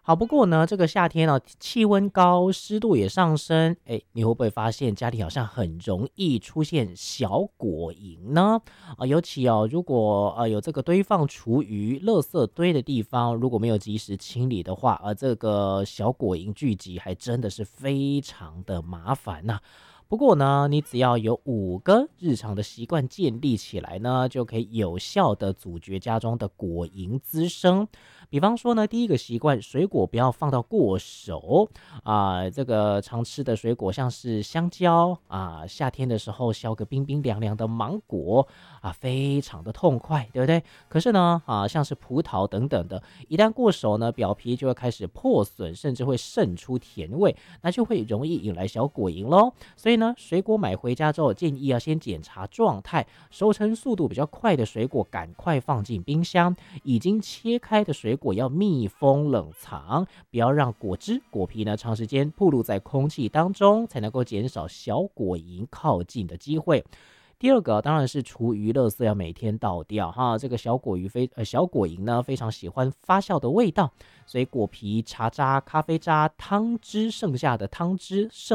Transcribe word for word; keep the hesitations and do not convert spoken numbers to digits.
好，不过呢，这个夏天呢、气温高，湿度也上升，哎，你会不会发现家里好像很容易出现小果蝇呢？啊、尤其哦，如果呃有这个堆放厨余、垃圾堆的地方，如果没有及时清理的话，呃，这个小果蝇聚集还真的是非常的麻烦呐、不过呢，你只要有五个日常的习惯建立起来呢，就可以有效的阻绝家中的果蝇滋生。比方说呢，第一个习惯，水果不要放到过熟啊、这个常吃的水果像是香蕉啊、夏天的时候削个冰冰凉凉的芒果啊，非常的痛快，对不对？可是呢，啊，像是葡萄等等的，一旦过熟呢，表皮就会开始破损，甚至会渗出甜味，那就会容易引来小果蝇喽。所以呢，水果买回家之后，建议要先检查状态，熟成速度比较快的水果赶快放进冰箱，已经切开的水果要密封冷藏，不要让果汁、果皮呢长时间暴露在空气当中，才能够减少小果蝇靠近的机会。第二个当然是厨余垃圾要每天倒掉哈，这个小果鱼非呃小果蝇呢非常喜欢发酵的味道，所以果皮、茶渣、咖啡渣、汤汁剩下的汤汁剩